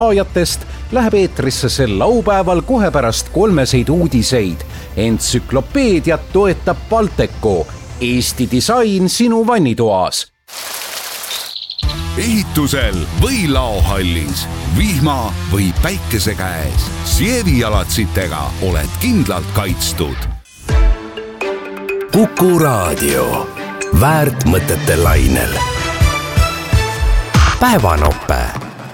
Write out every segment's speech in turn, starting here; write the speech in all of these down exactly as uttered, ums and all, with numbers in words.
Ajatest läheb eetrisse sel laupäeval kohe pärast kolmeseid uudiseid. Entsüklopeediat toetab Balteco. Eesti disain sinu vannitoas. Ehitusel või laohallis, vihma või päikese käes. Sievi jalatsitega oled kindlalt kaitstud. Kuku Raadio. Väärt mõtete lainel. Päevanoppe.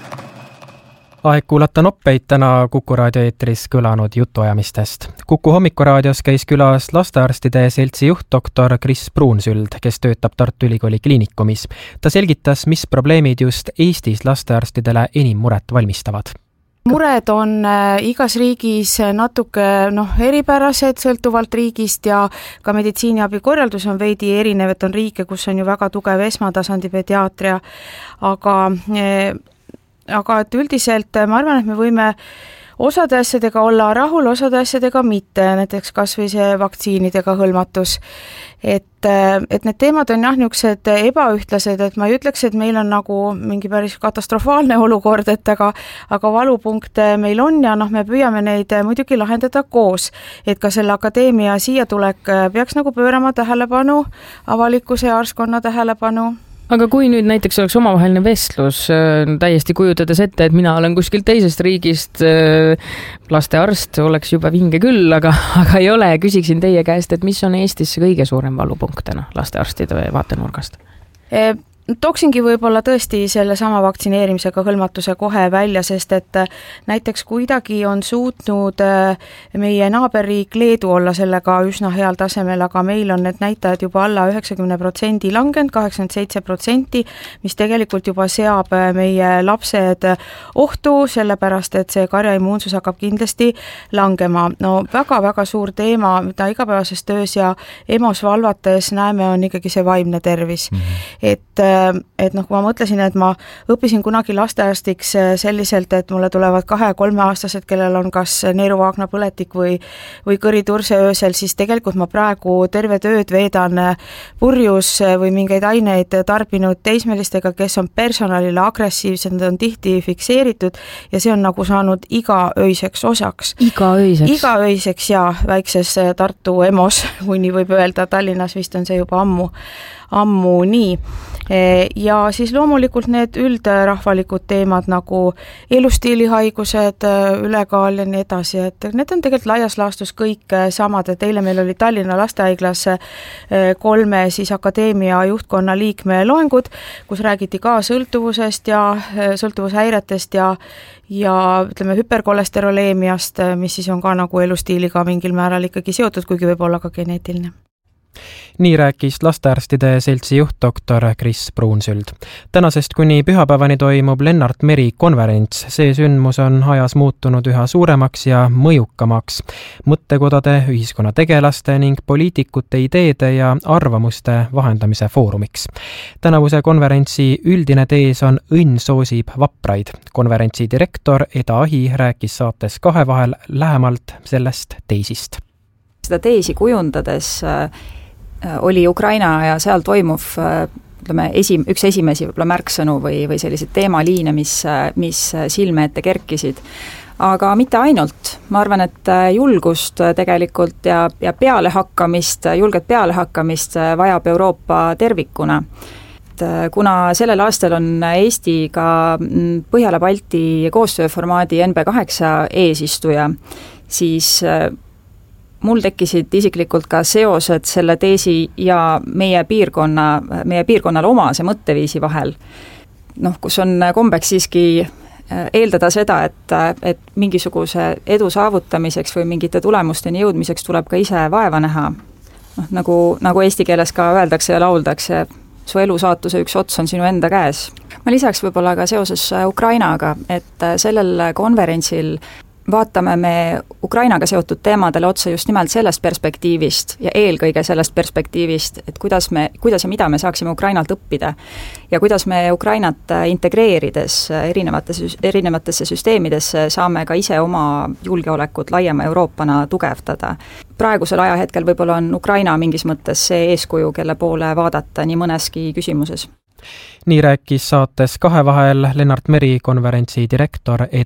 Aeg kuulata noppeid täna Kuku Raadio eetris kõlanud jutuajamistest. Kuku hommikuraadios käis külas lastearstide seltsi juht doktor Kris Pruunsüld, kes töötab Tartu Ülikooli kliinikumis. Ta selgitas, mis probleemid just Eestis lastearstidele enim muret valmistavad. Mured on igas riigis natuke noh, eripärased sõltuvalt riigist ja ka meditsiiniabi korraldus on veidi erinev, et on riike, kus on ju väga tugev esmatasandi pediaatria, aga aga et üldiselt ma arvan, et me võime osade asjadega olla rahul, osade asjadega mitte, näiteks kas või see vaktsiinidega hõlmatus. Et, et need teemad on jah niisugused ebaühtlased, et ma ei ütleks, et meil on nagu mingi päris katastrofaalne olukord, et aga, aga valupunkte meil on ja noh, me püüame neid muidugi lahendada koos, et ka selle akadeemia siia tulek peaks nagu pöörama tähelepanu, avalikkuse ja arskonna tähelepanu. Aga kui nüüd näiteks oleks omavaheline vestlus, täiesti kujutades ette, et mina olen kuskil teisest riigist, lastearst oleks juba vinge küll, aga, aga ei ole, küsiksin teie käest, et mis on Eestis kõige suurem valupunktena lastearstide vaatenurgast? E Tooksingi võib-olla tõesti selle sama vaktsineerimisega hõlmatuse kohe välja, sest et näiteks kuidagi on suutnud meie naaberriik Leedu olla sellega üsna heal tasemel, aga meil on need näitajad juba alla üheksakümne protsendi langenud, kaheksakümmend seitse protsenti, mis tegelikult juba seab meie lapsed ohtu, sellepärast et see karjaimmuunsus hakkab kindlasti langema. No väga-väga suur teema, mida igapäevases töös ja EMO-s valvates näeme, on ikkagi see vaimne tervis. Mm-hmm. Et et noh, kui ma mõtlesin, et ma õppisin kunagi lastearstiks selliselt, et mulle tulevad kahe-kolme aastased, kellel on kas neeruvaagna põletik või, või kõriturse öösel, siis tegelikult ma praegu terve tööd veedan purjus või mingeid aineid tarbinud teismelistega, kes on personalile agressiivsed, need on tihti fikseeritud ja see on nagu saanud igaöiseks osaks. Igaöiseks? Igaöiseks ja väikses Tartu EMO-s, kui nii võib öelda, Tallinnas vist on see juba ammu, ammu nii. Ja siis loomulikult need üldrahvalikud teemad nagu elustiilihaigused, ülekaal ja nii edasi, et need on tegelikult laias laastus kõik samad, et eile meil oli Tallinna lastehaiglas kolme siis akadeemia juhtkonna liikme loengud, kus räägiti ka sõltuvusest ja sõltuvushäiretest ja ja ütleme hüperkolesteroleemiast, mis siis on ka nagu elustiiliga mingil määral ikkagi seotud, kuigi võib olla ka geneetiline. Nii rääkis lastearstide seltsi juht doktor Kris Pruunsüld. Tänasest kuni pühapäevani toimub Lennart Meri konverents. See sündmus on ajas muutunud üha suuremaks ja mõjukamaks. Mõttekodade, ühiskonnategelaste ning poliitikute ideede ja arvamuste vahendamise foorumiks. Tänavuse konverentsi üldine tees on õnn soosib vapraid. Konverentsi direktor Eda Ahi rääkis saates Kahe vahel lähemalt sellest teisist. Seda teesi kujundades oli Ukraina ja seal toimuv ütleme, esi, üks esimesi võib-olla märksõnu või, või sellised teemaliine, mis, mis silme ette kerkisid. Aga mitte ainult. Ma arvan, et julgust tegelikult ja, ja pealehakkamist, julget pealehakkamist vajab Euroopa tervikuna. Kuna sellel aastal on Eesti ka Põhjala-Balti koostööformaadi N B kaheksa eesistuja, siis mul tekkisid isiklikult ka seosed selle teesi ja meie piirkonna, meie piirkonnale omase mõtteviisi vahel. Noh, kus on kombeks siiski eeldada seda, et, et mingisuguse edu saavutamiseks või mingite tulemusteni jõudmiseks tuleb ka ise vaeva näha. Noh, nagu, nagu eesti keeles ka öeldakse ja lauldakse, su elu saatuse üks ots on sinu enda käes. Ma lisaks võib-olla ka seoses Ukrainaga, et sellel konverentsil vaatame me Ukrainaga seotud teemadele otsa just nimelt sellest perspektiivist ja eelkõige sellest perspektiivist, et kuidas, me, kuidas ja mida me saaksime Ukrainalt õppida ja kuidas me Ukrainat integreerides erinevatesse, erinevatesse süsteemidesse saame ka ise oma julgeolekut laiema Euroopana tugevdada. Praegusel ajahetkel võib-olla on Ukraina mingis mõttes see eeskuju, kelle poole vaadata nii mõneski küsimuses. nii rääkis saates Kahevahel Lennart Meri konverentsi direktor